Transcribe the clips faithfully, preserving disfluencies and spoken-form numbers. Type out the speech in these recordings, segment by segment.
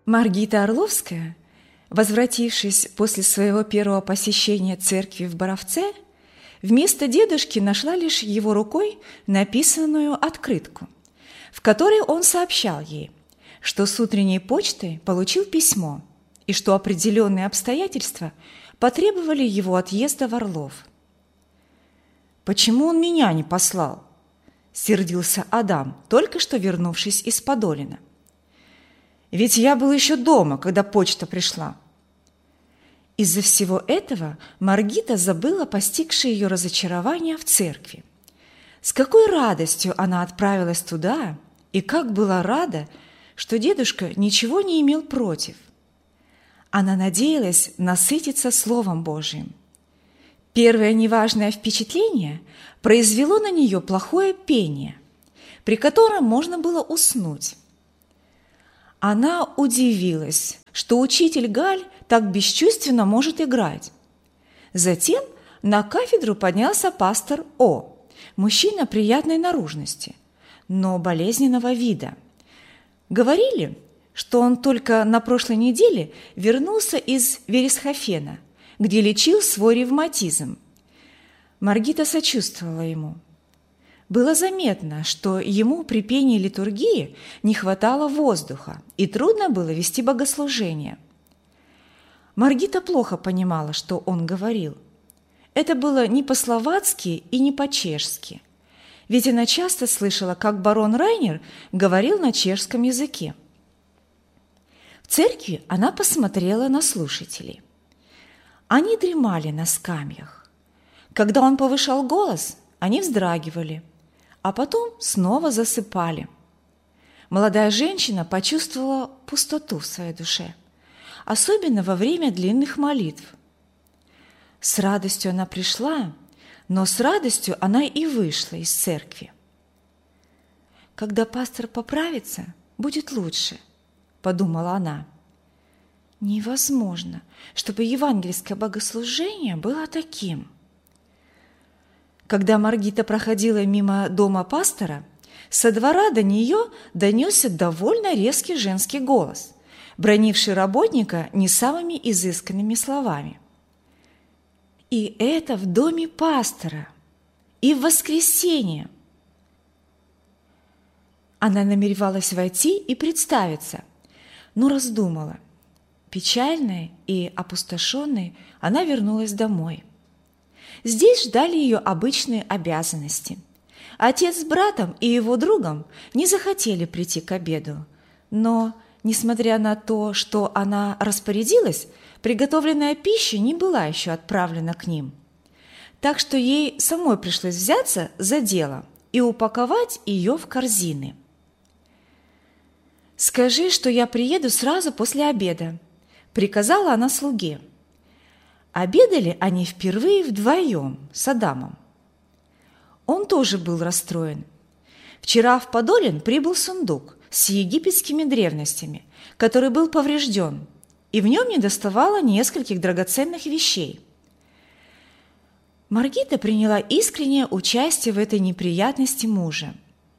Маргита Орловская, возвратившись после своего первого посещения церкви в Боровце, вместо дедушки нашла лишь его рукой написанную открытку, в которой он сообщал ей, что с утренней почты получил письмо и что определенные обстоятельства потребовали его отъезда в Орлов. «Почему он меня не послал?» – сердился Адам, только что вернувшись из Подолина. «Ведь я был еще дома, когда почта пришла». Из-за всего этого Маргита забыла постигшее ее разочарование в церкви. С какой радостью она отправилась туда, и как была рада, что дедушка ничего не имел против. Она надеялась насытиться Словом Божиим. Первое неважное впечатление произвело на нее плохое пение, при котором можно было уснуть. Она удивилась, что учитель Галь так бесчувственно может играть. Затем на кафедру поднялся пастор О, мужчина приятной наружности, но болезненного вида. Говорили, что он только на прошлой неделе вернулся из Вересхофена, где лечил свой ревматизм. Маргита сочувствовала ему. Было заметно, что ему при пении литургии не хватало воздуха, и трудно было вести богослужение. Маргита плохо понимала, что он говорил. Это было не по-словацки и не по-чешски, ведь она часто слышала, как барон Райнер говорил на чешском языке. В церкви она посмотрела на слушателей. Они дремали на скамьях. Когда он повышал голос, они вздрагивали, а потом снова засыпали. Молодая женщина почувствовала пустоту в своей душе, особенно во время длинных молитв. С радостью она пришла, но с радостью она и вышла из церкви. «Когда пастор поправится, будет лучше», – подумала она. «Невозможно, чтобы евангельское богослужение было таким». Когда Маргита проходила мимо дома пастора, со двора до нее донесся довольно резкий женский голос, бранивший работника не самыми изысканными словами. И это в доме пастора, и в воскресенье. Она намеревалась войти и представиться, но раздумала. Печальная и опустошенной, она вернулась домой. Здесь ждали ее обычные обязанности. Отец с братом и его другом не захотели прийти к обеду, но, несмотря на то, что она распорядилась, приготовленная пища не была еще отправлена к ним. Так что ей самой пришлось взяться за дело и упаковать ее в корзины. «Скажи, что я приеду сразу после обеда», – приказала она слуге. Обедали они впервые вдвоем с Адамом. Он тоже был расстроен. Вчера в Подолин прибыл сундук с египетскими древностями, который был поврежден, и в нем недоставало нескольких драгоценных вещей. Маргита приняла искреннее участие в этой неприятности мужа.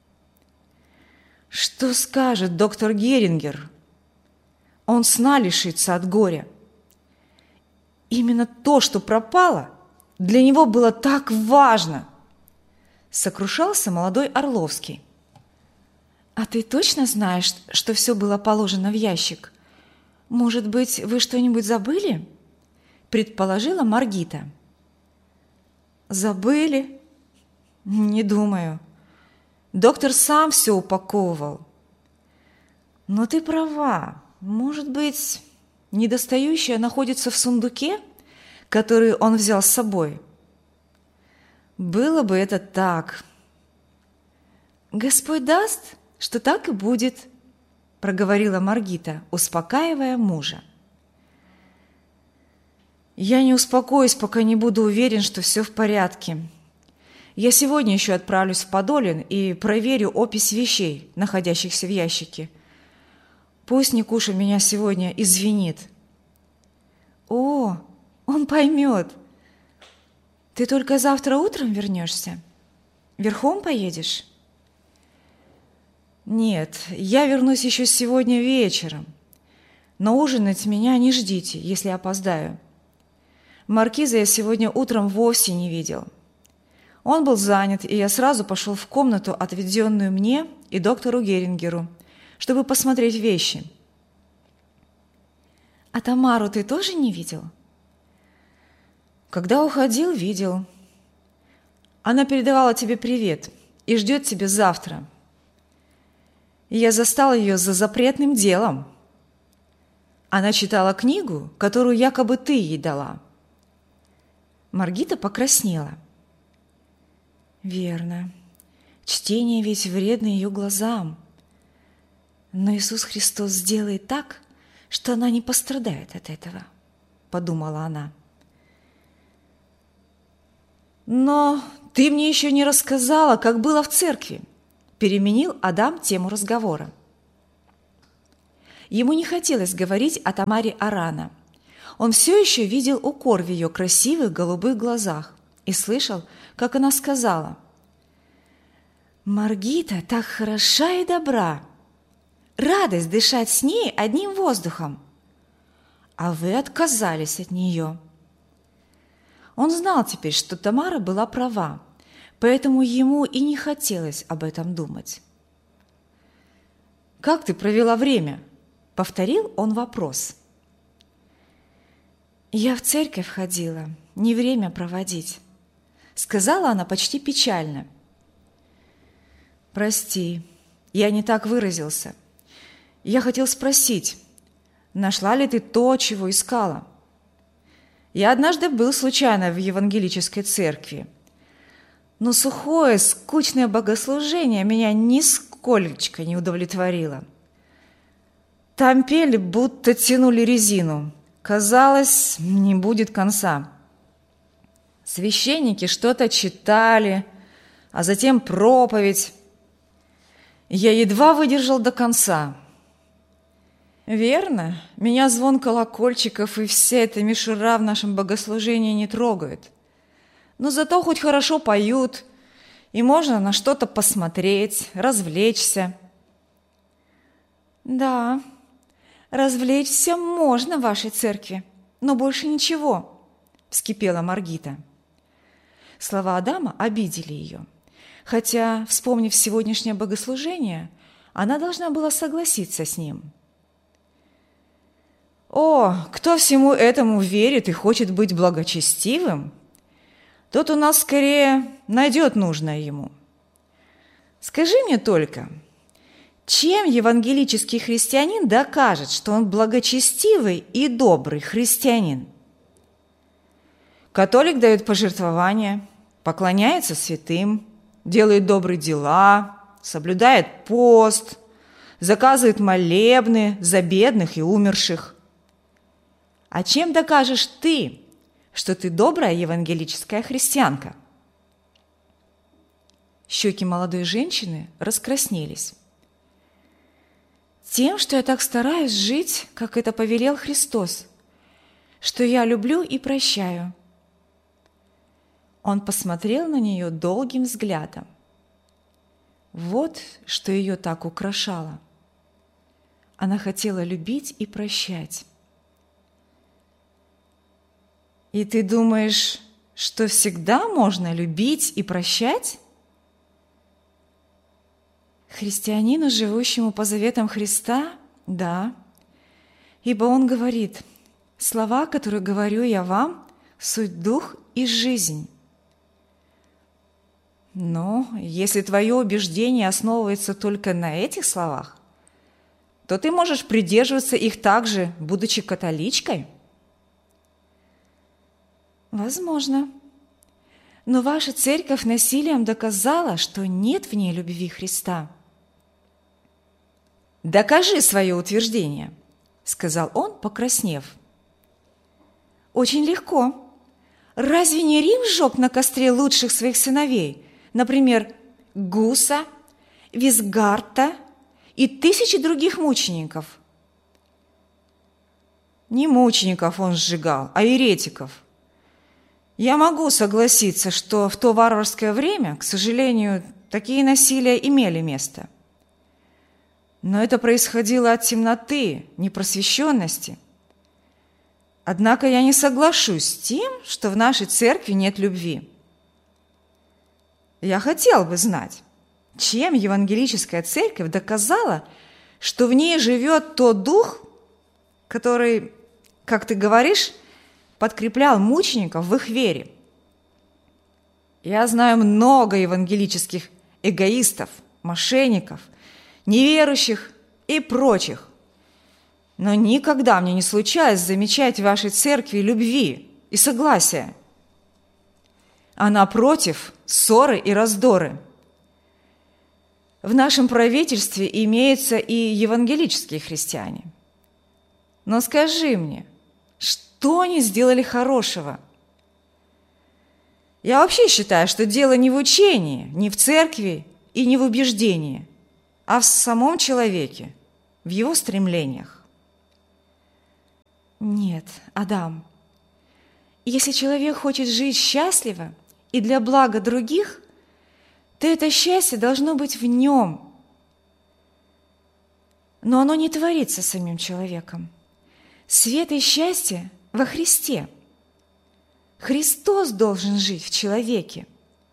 Что скажет доктор Герингер? Он сна лишится от горя. Именно то, что пропало, для него было так важно, сокрушался молодой Орловский. А ты точно знаешь, что все было положено в ящик? Может быть, вы что-нибудь забыли? Предположила Маргита. Забыли? Не думаю. Доктор сам все упаковывал. Но ты права. Может быть, недостающее находится в сундуке, который он взял с собой? Было бы это так. Господь даст, что так и будет, проговорила Маргита, успокаивая мужа. Я не успокоюсь, пока не буду уверен, что все в порядке. Я сегодня еще отправлюсь в Подолин и проверю опись вещей, находящихся в ящике. Пусть Никуша меня сегодня извинит. О, он поймет. Ты только завтра утром вернешься? Верхом поедешь? Нет, я вернусь еще сегодня вечером. но ужинать меня не ждите, если опоздаю. Маркиза я сегодня утром вовсе не видел. Он был занят, и я сразу пошел в комнату, отведенную мне и доктору Герингеру, чтобы посмотреть вещи. А Тамару ты тоже не видел? Когда уходил, видел. Она передавала тебе привет и ждет тебя завтра. И я застал ее за запретным делом. Она читала книгу, которую якобы ты ей дала. Маргита покраснела. Верно. Чтение ведь вредно ее глазам. Но Иисус Христос сделает так, что она не пострадает от этого, подумала она. Но ты мне еще не рассказала, как было в церкви, переменил Адам тему разговора. Ему не хотелось говорить о Тамаре Арана. Он все еще видел укор в ее красивых голубых глазах и слышал, как она сказала: «Маргита так хороша и добра, радость дышать с ней одним воздухом, а вы отказались от нее». Он знал теперь, что Тамара была права, поэтому ему и не хотелось об этом думать. «Как ты провела время?» – повторил он вопрос. «Я в церковь ходила, не время проводить», – сказала она почти печально. «Прости, я не так выразился. Я хотел спросить, нашла ли ты то, чего искала? Я однажды был случайно в евангелической церкви, но сухое, скучное богослужение меня нисколько не удовлетворило. Там пели, будто тянули резину. Казалось, не будет конца. Священники что-то читали, а затем проповедь. Я едва выдержал до конца. Верно, меня звон колокольчиков и вся эта мишура в нашем богослужении не трогает. Но зато хоть хорошо поют, и можно на что-то посмотреть, развлечься. Да, развлечься можно в вашей церкви, но больше ничего, вскипела Маргита. Слова Адама обидели ее, хотя, вспомнив сегодняшнее богослужение, она должна была согласиться с ним. О, кто всему этому верит и хочет быть благочестивым, тот у нас скорее найдет нужное ему. Скажи мне только, чем евангелический христианин докажет, что он благочестивый и добрый христианин? Католик дает пожертвования, поклоняется святым, делает добрые дела, соблюдает пост, заказывает молебны за бедных и умерших. А чем докажешь ты, что ты добрая евангелическая христианка? Щеки молодой женщины раскраснелись. Тем, что я так стараюсь жить, как это повелел Христос, что я люблю и прощаю. Он посмотрел на нее долгим взглядом. Вот что ее так украшало. Она хотела любить и прощать. И ты думаешь, что всегда можно любить и прощать? Христианину, живущему по заветам Христа, да, ибо Он говорит: «Слова, которые говорю я вам, суть дух и жизнь». Но если твое убеждение основывается только на этих словах, то ты можешь придерживаться их также, будучи католичкой. Возможно. Но ваша церковь насилием доказала, что нет в ней любви Христа. «Докажи свое утверждение», — сказал он, покраснев. «Очень легко. Разве не Рим сжег на костре лучших своих сыновей, например, Гуса, Визгарта и тысячи других мучеников?» Не мучеников он сжигал, а еретиков. Я могу согласиться, что в то варварское время, к сожалению, такие насилия имели место. Но это происходило от темноты, непросвещенности. Однако я не соглашусь с тем, что в нашей церкви нет любви. Я хотел бы знать, чем евангелическая церковь доказала, что в ней живет тот дух, который, как ты говоришь, подкреплял мучеников в их вере. Я знаю много евангелических эгоистов, мошенников, неверующих и прочих, но никогда мне не случалось замечать в вашей церкви любви и согласия, а напротив ссоры и раздоры. В нашем правительстве имеются и евангелические христиане. Но скажи мне, что они сделали хорошего? Я вообще считаю, что дело не в учении, не в церкви и не в убеждении, а в самом человеке, в его стремлениях. Нет, Адам, если человек хочет жить счастливо и для блага других, то это счастье должно быть в нем. Но оно не творится самим человеком. Свет и счастье во Христе. Христос должен жить в человеке.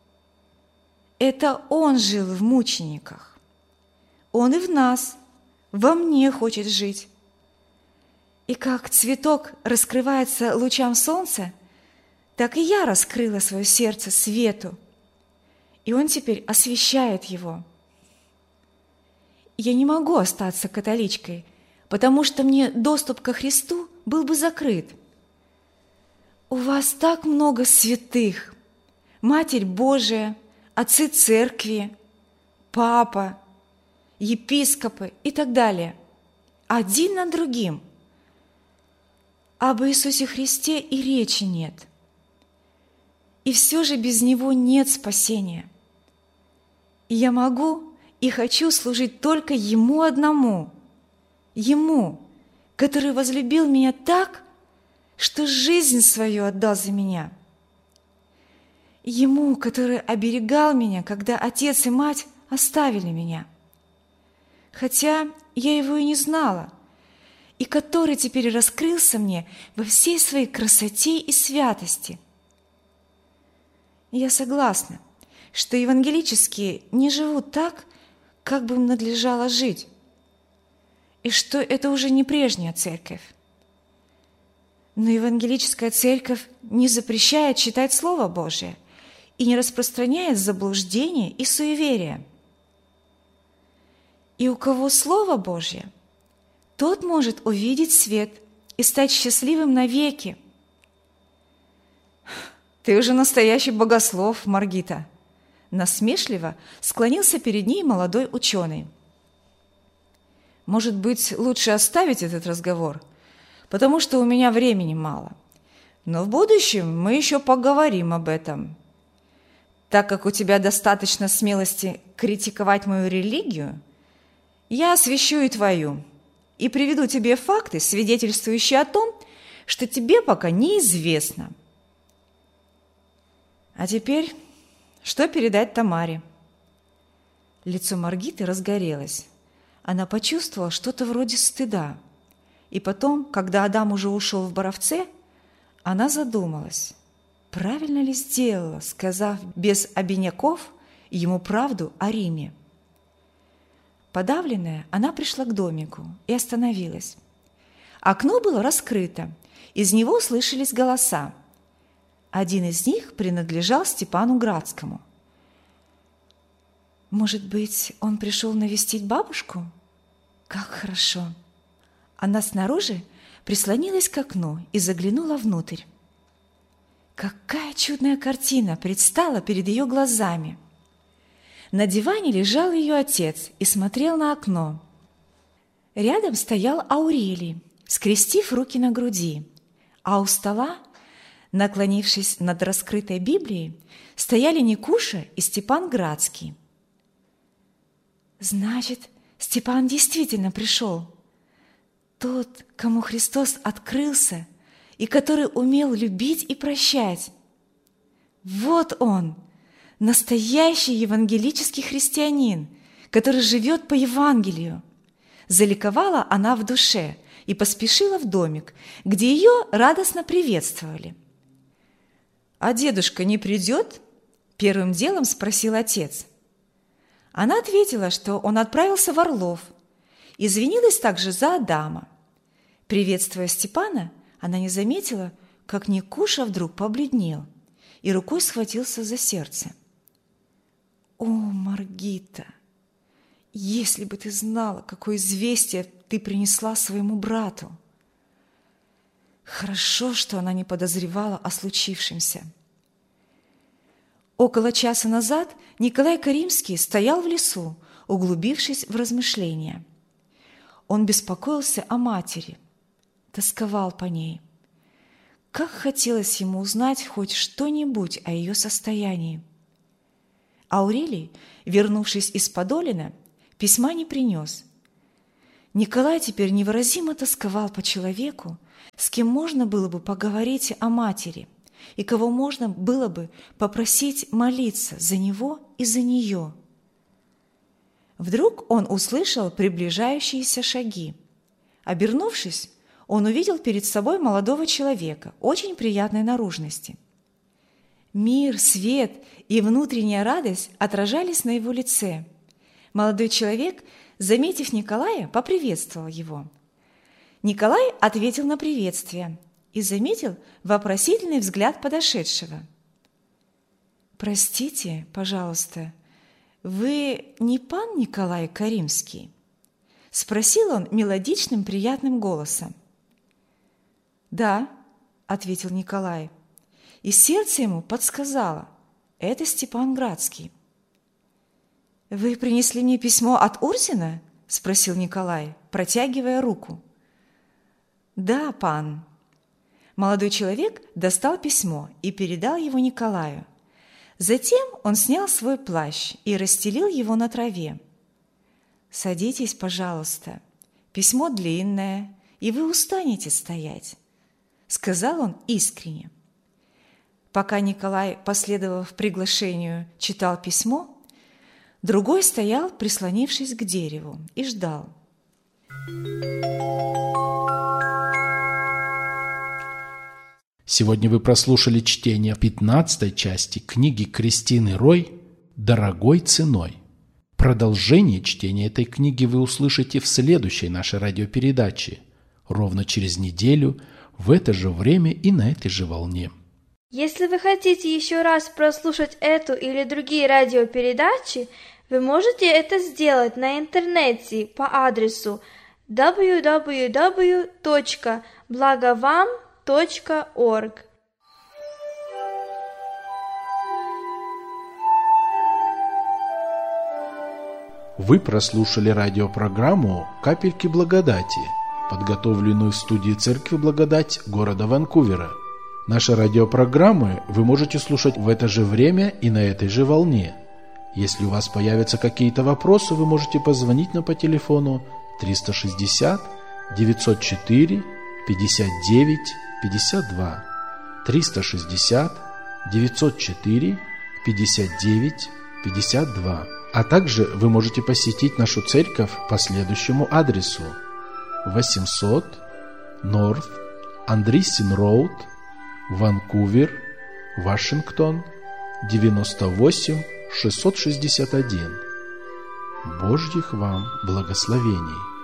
Это Он жил в мучениках. Он и в нас, во мне хочет жить. И как цветок раскрывается лучам солнца, так и я раскрыла свое сердце свету, и Он теперь освещает его. Я не могу остаться католичкой, потому что мне доступ ко Христу был бы закрыт. У вас так много святых, Матерь Божия, отцы церкви, папа, епископы и так далее, один над другим. Об Иисусе Христе и речи нет. И все же без Него нет спасения. И я могу и хочу служить только Ему одному, Ему, который возлюбил меня так, что жизнь свою отдал за меня. Ему, который оберегал меня, когда отец и мать оставили меня, хотя я его и не знала, и который теперь раскрылся мне во всей своей красоте и святости. Я согласна, что евангелические не живут так, как бы им надлежало жить, и что это уже не прежняя церковь. Но евангелическая церковь не запрещает читать Слово Божие и не распространяет заблуждения и суеверия. И у кого Слово Божье, тот может увидеть свет и стать счастливым навеки. Ты уже настоящий богослов, Маргита. Насмешливо склонился перед ней молодой ученый. Может быть, лучше оставить этот разговор, потому что у меня времени мало. Но в будущем мы еще поговорим об этом. Так как у тебя достаточно смелости критиковать мою религию, я освящу и твою, и приведу тебе факты, свидетельствующие о том, что тебе пока неизвестно. А теперь, что передать Тамаре? Лицо Маргиты разгорелось. Она почувствовала что-то вроде стыда. И потом, когда Адам уже ушел в Боровце, она задумалась, правильно ли сделала, сказав без обиняков ему правду о Риме. Подавленная, она пришла к домику и остановилась. Окно было раскрыто, из него слышались голоса. Один из них принадлежал Степану Градскому. Может быть, он пришел навестить бабушку? Как хорошо! Она снаружи прислонилась к окну и заглянула внутрь. Какая чудная картина предстала перед ее глазами! На диване лежал ее отец и смотрел на окно. Рядом стоял Аурелий, скрестив руки на груди, а у стола, наклонившись над раскрытой Библией, стояли Никуша и Степан Градский. Значит, Степан действительно пришел. Тот, кому Христос открылся и который умел любить и прощать. Вот он, настоящий евангелический христианин, который живет по Евангелию. Заликовала она в душе и поспешила в домик, где ее радостно приветствовали. «А дедушка не придет?» – первым делом спросил отец. Она ответила, что он отправился в Орлов. Извинилась также за Адама. Приветствуя Степана, она не заметила, как Никуша вдруг побледнел и рукой схватился за сердце. «О, Маргита, если бы ты знала, какое известие ты принесла своему брату!» Хорошо, что она не подозревала о случившемся. Около часа назад Николай Каримский стоял в лесу, углубившись в размышления. Он беспокоился о матери, тосковал по ней. Как хотелось ему узнать хоть что-нибудь о ее состоянии. Аурелий, вернувшись из Подолина, письма не принес. Николай теперь невыразимо тосковал по человеку, с кем можно было бы поговорить о матери и кого можно было бы попросить молиться за него и за нее. Вдруг он услышал приближающиеся шаги. Обернувшись, он увидел перед собой молодого человека, очень приятной наружности. Мир, свет и внутренняя радость отражались на его лице. Молодой человек, заметив Николая, поприветствовал его. Николай ответил на приветствие и заметил вопросительный взгляд подошедшего. «Простите, пожалуйста, вы не пан Николай Каримский?» – спросил он мелодичным приятным голосом. «Да», – ответил Николай, и сердце ему подсказало – это Степан Градский. «Вы принесли мне письмо от Урзина?» – спросил Николай, протягивая руку. «Да, пан». Молодой человек достал письмо и передал его Николаю. Затем он снял свой плащ и расстелил его на траве. «Садитесь, пожалуйста. Письмо длинное, и вы устанете стоять», — сказал он искренне. Пока Николай, последовав приглашению, читал письмо, другой стоял, прислонившись к дереву, и ждал. Сегодня вы прослушали чтение пятнадцатой части книги Кристины Рой «Дорогой ценой». Продолжение чтения этой книги вы услышите в следующей нашей радиопередаче, ровно через неделю, в это же время и на этой же волне. Если вы хотите еще раз прослушать эту или другие радиопередачи, вы можете это сделать на интернете по адресу дабл ю дабл ю дабл ю точка благовам точка орг. Вы прослушали радиопрограмму «Капельки благодати», подготовленную в студии Церкви Благодать города Ванкувера. Наши радиопрограммы вы можете слушать в это же время и на этой же волне. Если у вас появятся какие-то вопросы, вы можете позвонить нам по телефону триста шестьдесят девятьсот четыре пятьдесят девять пятьдесят два, триста шестьдесят девятьсот четыре пятьдесят девять пятьдесят два. А также вы можете посетить нашу церковь по следующему адресу: восемьсот North Andreessen Road, Ванкувер, Вашингтон, девяносто восемь шестьсот шестьдесят один. Божьих вам благословений!